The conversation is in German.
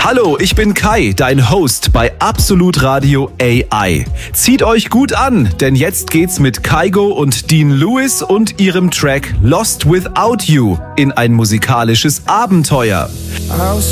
Hallo, ich bin Kai, dein Host bei Absolut Radio AI. Zieht euch gut an, denn jetzt geht's mit Kygo und Dean Lewis und ihrem Track Lost Without You in ein musikalisches Abenteuer.